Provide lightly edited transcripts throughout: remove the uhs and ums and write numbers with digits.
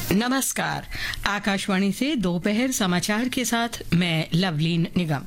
नमस्कार। आकाशवाणी से दोपहर समाचार के साथ मैं लवलीन निगम।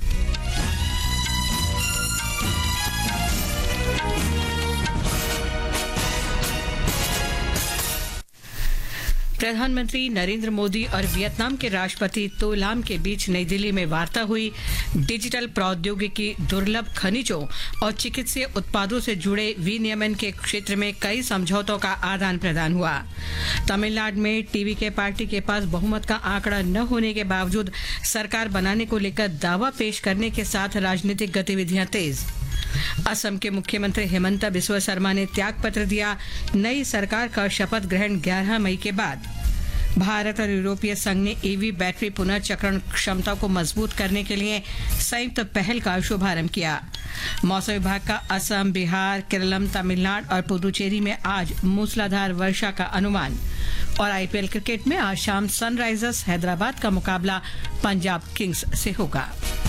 प्रधानमंत्री नरेंद्र मोदी और वियतनाम के राष्ट्रपति तो लाम के बीच नई दिल्ली में वार्ता हुई। डिजिटल प्रौद्योगिकी, दुर्लभ खनिजों और चिकित्सीय उत्पादों से जुड़े विनियमन के क्षेत्र में कई समझौतों का आदान प्रदान हुआ। तमिलनाडु में टीवीके पार्टी के पास बहुमत का आंकड़ा न होने के बावजूद सरकार बनाने को लेकर दावा पेश करने के साथ राजनीतिक गतिविधियां तेज। असम के मुख्यमंत्री हेमंत बिस्वा शर्मा ने त्याग पत्र दिया। नई सरकार का शपथ ग्रहण 11 मई के बाद। भारत और यूरोपीय संघ ने ईवी बैटरी पुनर्चक्रण क्षमता को मजबूत करने के लिए संयुक्त पहल का शुभारंभ किया। मौसम विभाग का असम, बिहार, केरलम, तमिलनाडु और पुदुचेरी में आज मूसलाधार वर्षा का अनुमान। और आईपीएल क्रिकेट में आज शाम सनराइजर्स हैदराबाद का मुकाबला पंजाब किंग्स से होगा।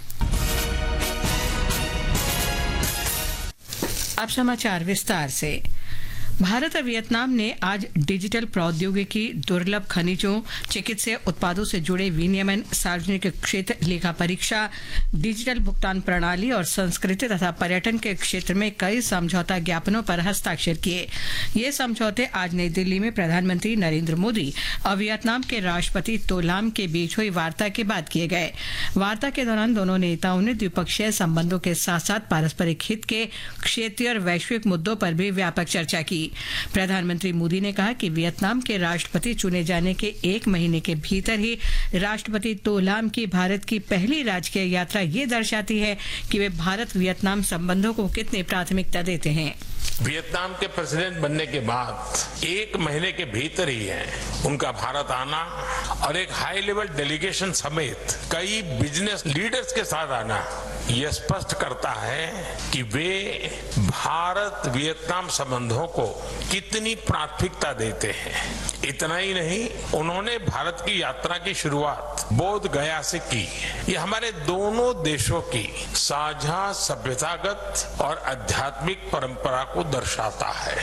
अब समाचार विस्तार से। भारत और वियतनाम ने आज डिजिटल प्रौद्योगिकी, दुर्लभ खनिजों, चिकित्सीय उत्पादों से जुड़े विनियमन, सार्वजनिक क्षेत्र लेखा परीक्षा, डिजिटल भुगतान प्रणाली और संस्कृति तथा पर्यटन के क्षेत्र में कई समझौता ज्ञापनों पर हस्ताक्षर किए। ये समझौते आज नई दिल्ली में प्रधानमंत्री नरेंद्र मोदी और वियतनाम के राष्ट्रपति तो लाम के बीच हुई वार्ता के बाद किए गए। वार्ता के दौरान दोनों नेताओं ने द्विपक्षीय संबंधों के साथ साथ पारस्परिक हित के क्षेत्रीय और वैश्विक मुद्दों पर भी व्यापक चर्चा की। प्रधानमंत्री मोदी ने कहा कि वियतनाम के राष्ट्रपति चुने जाने के 1 महीने के भीतर ही राष्ट्रपति तो लाम की भारत की पहली राजकीय यात्रा ये दर्शाती है कि वे भारत वियतनाम संबंधों को कितनी प्राथमिकता देते हैं। वियतनाम के प्रेसिडेंट बनने के बाद 1 महीने के भीतर ही है उनका भारत आना और एक हाई लेवल डेलीगेशन समेत कई बिजनेस लीडर्स के साथ आना यह स्पष्ट करता है कि वे भारत वियतनाम संबंधों को कितनी प्राथमिकता देते हैं। इतना ही नहीं, उन्होंने भारत की यात्रा की शुरुआत बोध गया से की। ये हमारे दोनों देशों की साझा सभ्यतागत और आध्यात्मिक परंपरा को दर्शाता है।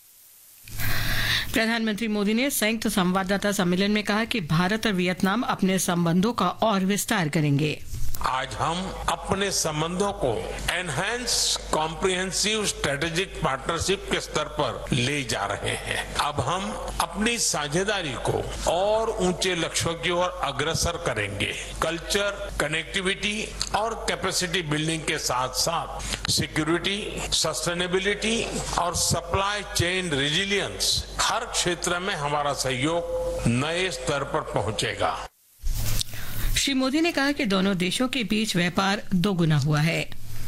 प्रधानमंत्री मोदी ने संयुक्त संवाददाता सम्मेलन में कहा कि भारत और वियतनाम अपने संबंधों का और विस्तार करेंगे। आज हम अपने संबंधों को एनहांस कॉम्प्रिहेंसिव स्ट्रेटेजिक पार्टनरशिप के स्तर पर ले जा रहे हैं। अब हम अपनी साझेदारी को और ऊंचे लक्ष्यों की ओर अग्रसर करेंगे। कल्चर, कनेक्टिविटी और कैपेसिटी बिल्डिंग के साथ साथ सिक्योरिटी, सस्टेनेबिलिटी और सप्लाई चेन रेजिलियंस, हर क्षेत्र में हमारा सहयोग नए स्तर पर पहुंचेगा। श्री मोदी ने कहा कि दोनों देशों के बीच व्यापार दोगुना हुआ है।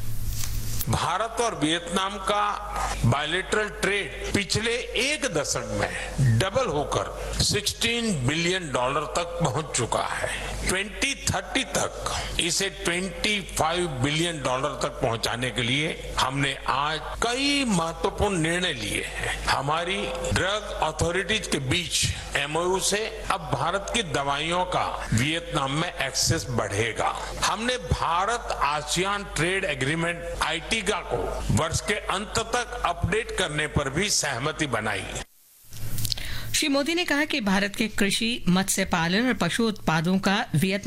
भारत और वियतनाम का बायलैटरल ट्रेड पिछले 1 दशक में डबल होकर $16 बिलियन तक पहुंच चुका है। 2030 तक इसे $25 बिलियन तक पहुंचाने के लिए हमने आज कई महत्वपूर्ण निर्णय लिए हैं। हमारी ड्रग अथॉरिटीज के बीच एमओयू से अब भारत की दवाइयों का वियतनाम में एक्सेस बढ़ेगा। हमने भारत आसियान ट्रेड एग्रीमेंट आईटीगा को वर्ष के अंत तक अपडेट करने पर भी सहमति बनाई। श्री मोदी ने कहा कि भारत के कृषि, मत्स्य पालन और पशु उत्पादों का वियतनाम